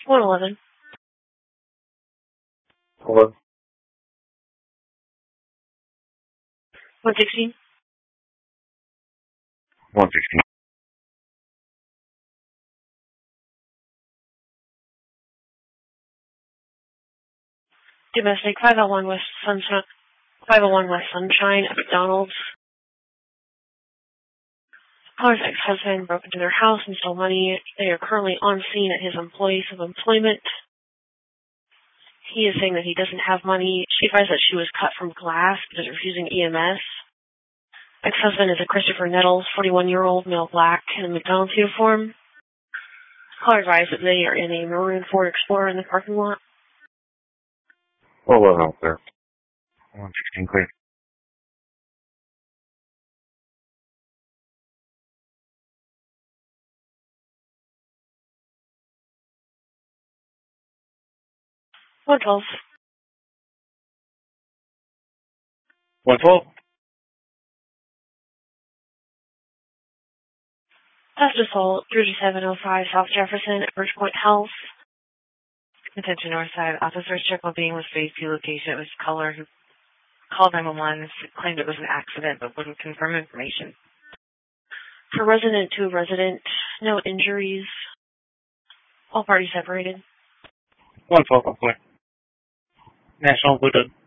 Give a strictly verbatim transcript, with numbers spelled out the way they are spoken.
one eleven. Hello? one sixteen. one sixteen. Domestic five oh one West Sunshine, five oh one West Sunshine at McDonald's. Caller's ex-husband broke into their house and stole money. They are currently on scene at his employees of employment. He is saying that he doesn't have money. She advised that she was cut from glass but is refusing E M S. Ex-husband is a Christopher Nettles, forty-one-year-old, male black, in a McDonald's uniform. Caller advised that they are in a maroon Ford Explorer in the parking lot. one eleven out there. one sixteen clear. one twelve. one twelve? Past assault, thirty-seven oh five South Jefferson at Bridgepoint Health. Attention Northside. Officers check while being with safety location. It was Caller who called nine one one, claimed it was an accident, but wouldn't confirm information. For resident to resident, no injuries. All parties separated. one twelve, I'm clear. National Blue Dog.